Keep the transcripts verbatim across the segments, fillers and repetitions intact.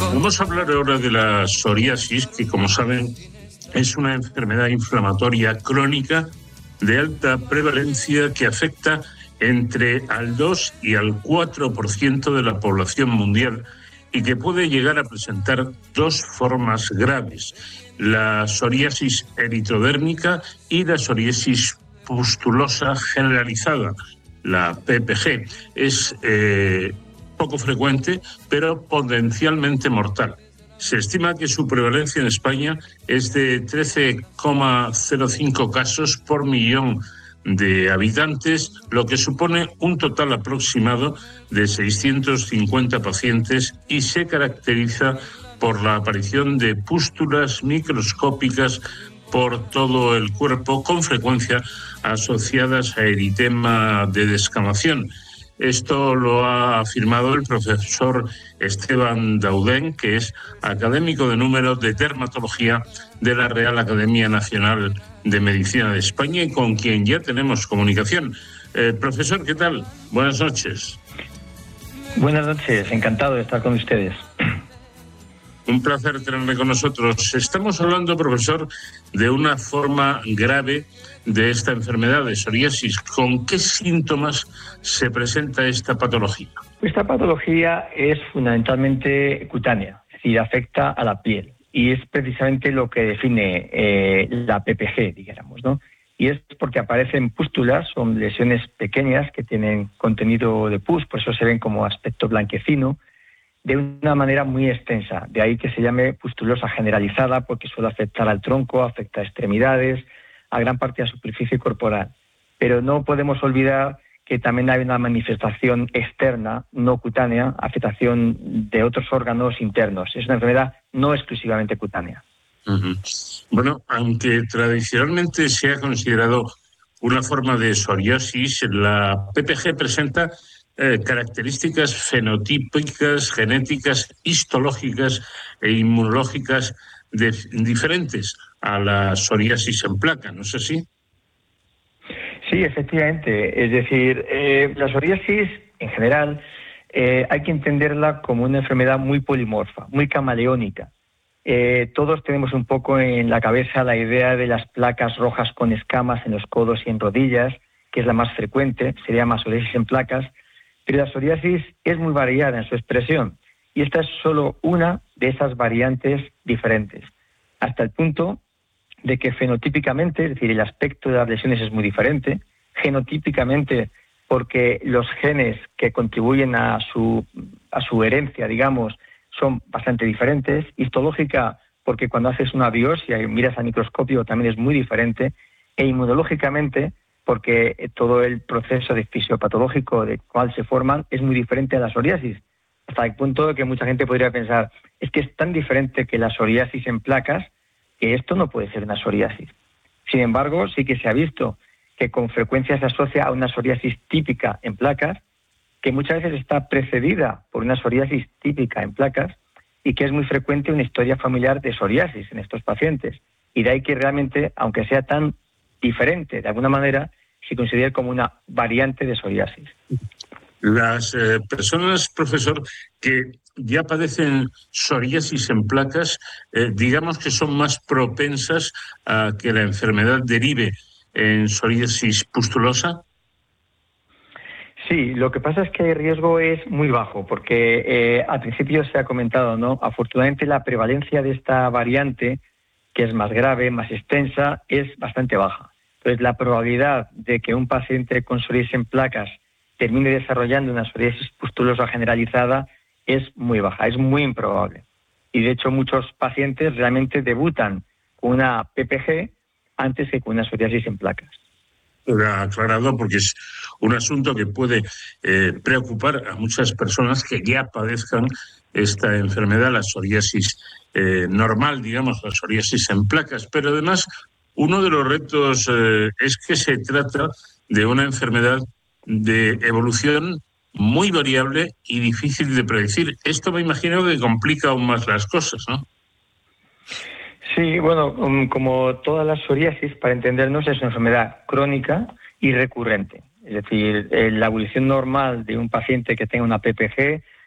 Vamos a hablar ahora de la psoriasis, que como saben es una enfermedad inflamatoria crónica de alta prevalencia que afecta entre al dos y al cuatro por ciento de la población mundial y que puede llegar a presentar dos formas graves: la psoriasis eritrodérmica y la psoriasis pustulosa generalizada, la P P G. Es eh, poco frecuente, pero potencialmente mortal. Se estima que su prevalencia en España es de trece coma cero cinco casos por millón de habitantes, lo que supone un total aproximado de seiscientos cincuenta pacientes, y se caracteriza por la aparición de pústulas microscópicas por todo el cuerpo, con frecuencia asociadas a eritema de descamación. Esto lo ha afirmado el profesor Esteban Dauden, que es académico de número de dermatología de la Real Academia Nacional de Medicina de España, y con quien ya tenemos comunicación. Eh, profesor, ¿qué tal? Buenas noches. Buenas noches, encantado de estar con ustedes. Un placer tenerle con nosotros. Estamos hablando, profesor, de una forma grave de esta enfermedad de psoriasis. ¿Con qué síntomas se presenta esta patología? Esta patología es fundamentalmente cutánea, es decir, afecta a la piel, y es precisamente lo que define eh, la P P G, digamos, ¿no? Y es porque aparecen pústulas, son lesiones pequeñas que tienen contenido de pus, por eso se ven como aspecto blanquecino, de una manera muy extensa. De ahí que se llame pustulosa generalizada, porque suele afectar al tronco, afecta a extremidades, a gran parte de la superficie corporal. Pero no podemos olvidar que también hay una manifestación externa, no cutánea, afectación de otros órganos internos. Es una enfermedad no exclusivamente cutánea. Uh-huh. Bueno, aunque tradicionalmente se ha considerado una forma de psoriasis, la P P G presenta eh, características fenotípicas, genéticas, histológicas e inmunológicas de, diferentes a la psoriasis en placa, ¿no es así? Sí, efectivamente. Es decir, eh, la psoriasis en general eh, hay que entenderla como una enfermedad muy polimorfa, muy camaleónica. Eh, todos tenemos un poco en la cabeza la idea de las placas rojas con escamas en los codos y en rodillas, que es la más frecuente, sería más psoriasis en placas, pero la psoriasis es muy variada en su expresión, y esta es solo una de esas variantes diferentes, hasta el punto de que fenotípicamente, es decir, el aspecto de las lesiones es muy diferente, genotípicamente porque los genes que contribuyen a su, a su herencia, digamos, son bastante diferentes, histológica porque cuando haces una biopsia y miras al microscopio también es muy diferente, e inmunológicamente porque todo el proceso de fisiopatológico de cual se forman es muy diferente a la psoriasis, hasta el punto de que mucha gente podría pensar, es que es tan diferente que la psoriasis en placas, que esto no puede ser una psoriasis. Sin embargo, sí que se ha visto que con frecuencia se asocia a una psoriasis típica en placas, que muchas veces está precedida por una psoriasis típica en placas, y que es muy frecuente una historia familiar de psoriasis en estos pacientes. Y de ahí que realmente, aunque sea tan diferente de alguna manera, se considera como una variante de psoriasis. Las eh, personas, profesor, que ya padecen psoriasis en placas, eh, digamos que son más propensas a que la enfermedad derive en psoriasis pustulosa. Sí, lo que pasa es que el riesgo es muy bajo, porque eh, al principio se ha comentado, ¿no? Afortunadamente la prevalencia de esta variante, que es más grave, más extensa, es bastante baja. Entonces la probabilidad de que un paciente con psoriasis en placas termine desarrollando una psoriasis pustulosa generalizada es muy baja, es muy improbable. Y de hecho muchos pacientes realmente debutan con una P P G antes que con una psoriasis en placas. Aclarado, porque es un asunto que puede eh, preocupar a muchas personas que ya padezcan esta enfermedad, la psoriasis eh, normal, digamos, la psoriasis en placas. Pero además, uno de los retos eh, es que se trata de una enfermedad de evolución muy variable y difícil de predecir. Esto me imagino que complica aún más las cosas, ¿no? Sí, bueno, como todas las psoriasis, para entendernos, es una enfermedad crónica y recurrente. Es decir, la evolución normal de un paciente que tenga una P P G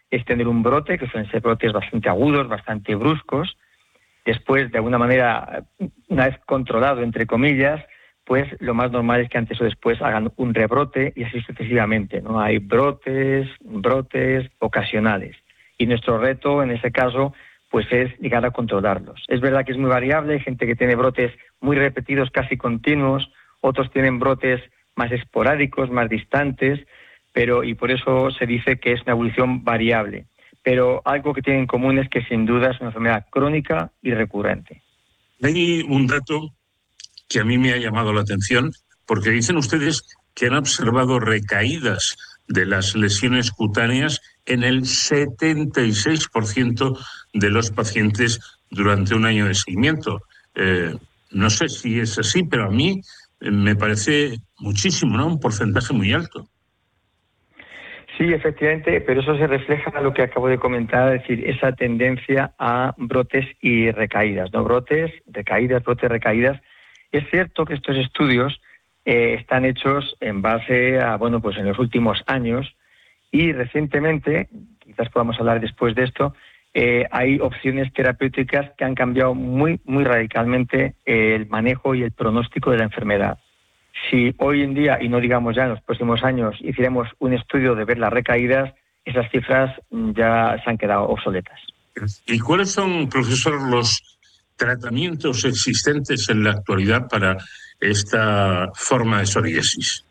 es tener un brote, que suelen ser brotes bastante agudos, bastante bruscos. Después, de alguna manera, una vez controlado, entre comillas, pues lo más normal es que antes o después hagan un rebrote y así sucesivamente, ¿no? Hay brotes, brotes ocasionales. Y nuestro reto, en ese caso, pues es llegar a controlarlos. Es verdad que es muy variable, hay gente que tiene brotes muy repetidos, casi continuos, otros tienen brotes más esporádicos, más distantes, pero y por eso se dice que es una evolución variable. Pero algo que tienen en común es que sin duda es una enfermedad crónica y recurrente. Hay un dato que a mí me ha llamado la atención, porque dicen ustedes que han observado recaídas de las lesiones cutáneas en el setenta y seis por ciento de los pacientes durante un año de seguimiento. Eh, no sé si es así, pero a mí eh, me parece muchísimo, ¿no? Un porcentaje muy alto. Sí, efectivamente, pero eso se refleja en lo que acabo de comentar, es decir, esa tendencia a brotes y recaídas, ¿no? Brotes, recaídas, brotes, recaídas. Es cierto que estos estudios eh, están hechos en base a, bueno, pues en los últimos años y recientemente, quizás podamos hablar después de esto, eh, hay opciones terapéuticas que han cambiado muy, muy radicalmente el manejo y el pronóstico de la enfermedad. Si hoy en día, y no digamos ya en los próximos años, hiciéramos un estudio de ver las recaídas, esas cifras ya se han quedado obsoletas. ¿Y cuáles son, profesor, los tratamientos existentes en la actualidad para esta forma de psoriasis?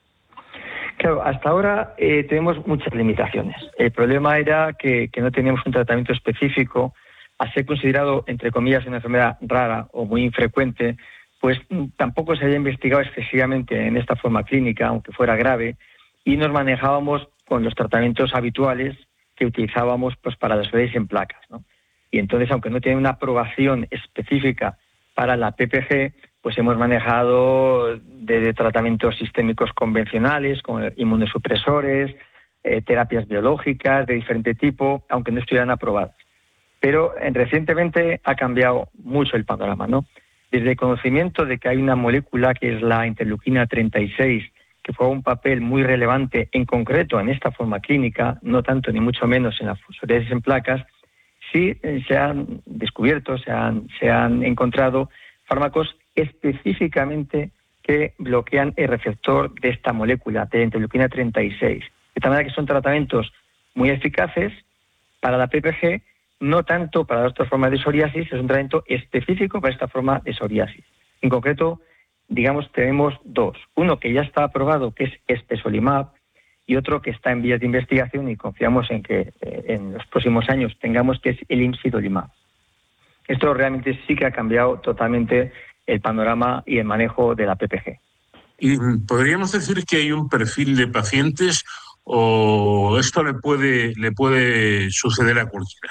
Claro, hasta ahora eh, tenemos muchas limitaciones. El problema era que, que no teníamos un tratamiento específico. Al ser considerado, entre comillas, una enfermedad rara o muy infrecuente, pues tampoco se había investigado excesivamente en esta forma clínica, aunque fuera grave, y nos manejábamos con los tratamientos habituales que utilizábamos pues para las psoriasis en placas, ¿no? Y entonces, aunque no tiene una aprobación específica para la P P G, pues hemos manejado desde tratamientos sistémicos convencionales, como inmunosupresores, eh, terapias biológicas de diferente tipo, aunque no estuvieran aprobadas. Pero eh, recientemente ha cambiado mucho el panorama, ¿no? Desde el conocimiento de que hay una molécula que es la interleuquina treinta y seis, que juega un papel muy relevante en concreto en esta forma clínica, no tanto ni mucho menos en la psoriasis en placas, sí se han descubierto, se han, se han encontrado fármacos específicamente que bloquean el receptor de esta molécula, de interleuquina treinta y seis. De tal manera que son tratamientos muy eficaces para la P P G, no tanto para las otras formas de psoriasis, es un tratamiento específico para esta forma de psoriasis. En concreto, digamos, tenemos dos. Uno que ya está aprobado, que es espesolimab, y otro que está en vías de investigación y confiamos en que eh, en los próximos años tengamos, que es el imsidolimab. Esto realmente sí que ha cambiado totalmente el panorama y el manejo de la P P G. ¿Y podríamos decir que hay un perfil de pacientes o esto le puede, le puede suceder a cualquiera?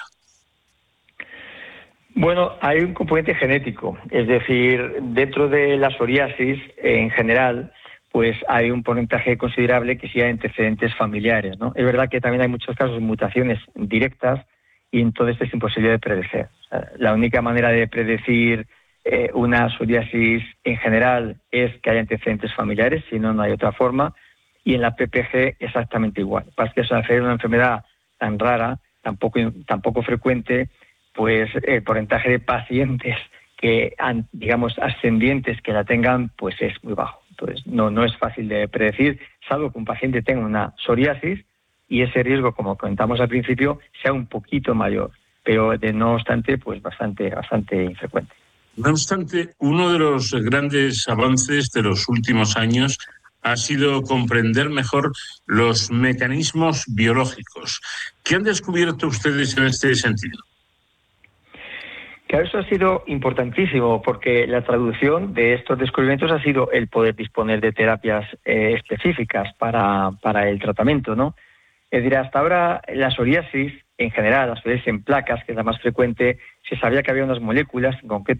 Bueno, hay un componente genético, es decir, dentro de la psoriasis en general, pues hay un porcentaje considerable que sí hay antecedentes familiares, ¿no? Es verdad que también hay muchos casos de mutaciones directas y entonces es imposible de predecir. O sea, la única manera de predecir eh, una psoriasis en general es que haya antecedentes familiares, si no, no hay otra forma, y en la P P G exactamente igual. Pasa que es una enfermedad tan rara, tan poco, tan poco frecuente, pues el porcentaje de pacientes que han, digamos, ascendientes que la tengan, pues es muy bajo. Entonces, no, no es fácil de predecir, salvo que un paciente tenga una psoriasis y ese riesgo, como comentamos al principio, sea un poquito mayor, pero de no obstante, pues bastante, bastante infrecuente. No obstante, uno de los grandes avances de los últimos años ha sido comprender mejor los mecanismos biológicos. ¿Qué han descubierto ustedes en este sentido? Claro, eso ha sido importantísimo porque la traducción de estos descubrimientos ha sido el poder disponer de terapias eh, específicas para, para el tratamiento, ¿no? Es decir, hasta ahora la psoriasis, en general, la psoriasis en placas, que es la más frecuente, se sabía que había unas moléculas, en concreto